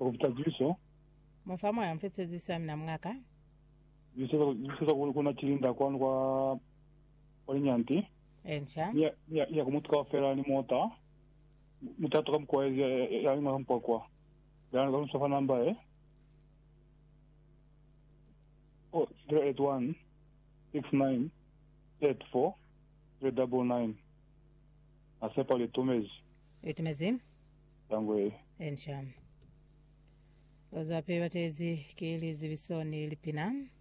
Ubutajuso. Mufamo ya mfete ziswa mina mwaka. Yuso kuna chilinda kwa nyanti. Ensha. Ya kumutuka wafera ni mota. Mutatu kama kwa ya ima hampo kwa. Yana kama sofa namba 081 69 84 399. Asepa litumezi. Itumezi. Yangu Ensha. Ozo ape batezi kili zibisoni lipina.